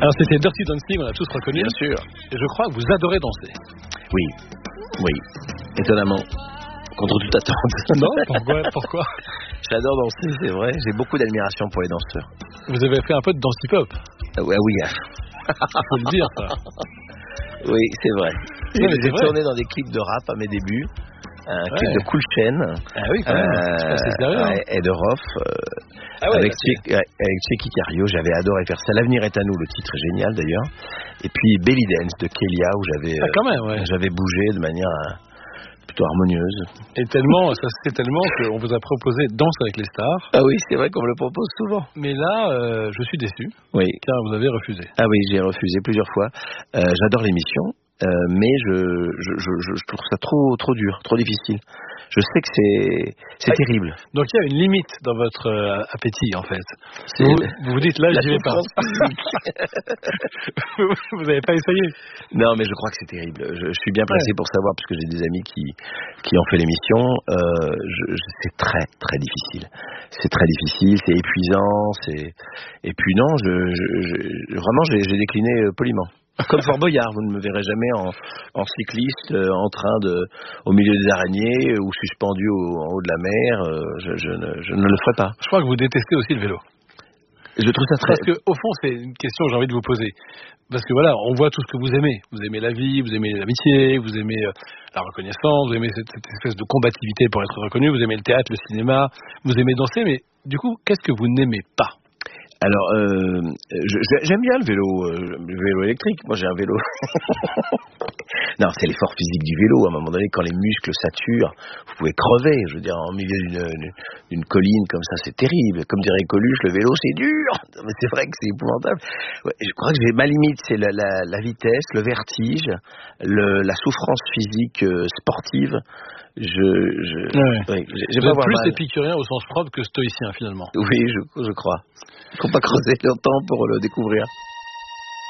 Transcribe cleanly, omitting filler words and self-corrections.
Alors c'était Dirty Dancing, on a tous reconnu. Bien sûr. Et je crois que vous adorez danser. Oui, étonnamment. Contre toute attente. Non, pourquoi J'adore danser, c'est vrai. J'ai beaucoup d'admiration pour les danseurs. Vous avez fait un peu de danse hip-hop. Ouais, oui. Faut le dire, ça. Oui, c'est vrai. J'ai tourné dans des clips de rap à mes débuts. Un clip de Cool Chain. Ah oui, quand même. C'est sérieux. Et de Rof. Avec Checky Cario, j'avais adoré faire ça. L'avenir est à nous, le titre est génial d'ailleurs. Et puis Belly Dance de Kélia, où j'avais bougé de manière plutôt harmonieuse. Et tellement qu'on vous a proposé Danse avec les stars. Ah oui, c'est vrai qu'on me le propose souvent. Mais là, je suis déçu. Oui. Car vous avez refusé. Ah oui, j'ai refusé plusieurs fois. J'adore l'émission. Mais je trouve ça trop dur, trop difficile. Je sais que c'est terrible. Donc il y a une limite dans votre appétit en fait. Vous vous dites là j'y vais pas. Vous n'avez pas essayé? Non, mais je crois que c'est terrible. Je suis bien placé pour savoir parce que j'ai des amis qui ont fait l'émission. C'est très très difficile. C'est très difficile, c'est épuisant. Et puis non, vraiment j'ai décliné poliment. Comme Fort Boyard, vous ne me verrez jamais en cycliste, en train au milieu des araignées ou suspendu en haut de la mer. Je ne le ferai pas. Je crois que vous détestez aussi le vélo. Je trouve ça très... Parce que au fond, c'est une question que j'ai envie de vous poser. Parce que voilà, on voit tout ce que vous aimez. Vous aimez la vie, vous aimez l'amitié, vous aimez la reconnaissance, vous aimez cette espèce de combativité pour être reconnu, vous aimez le théâtre, le cinéma, vous aimez danser, mais du coup, qu'est-ce que vous n'aimez pas ? Alors, j'aime bien le vélo électrique. Moi, j'ai un vélo. Non, c'est l'effort physique du vélo. À un moment donné, quand les muscles saturent, vous pouvez crever. Je veux dire, en milieu d'une colline comme ça, c'est terrible. Comme dirait Coluche, le vélo, c'est dur. Mais c'est vrai que c'est épouvantable. Ouais, je crois que ma limite, c'est la vitesse, le vertige, la souffrance physique sportive. Vous êtes plus épicurien au sens propre que stoïcien, finalement. Oui, je crois. Il ne faut pas creuser longtemps pour le découvrir.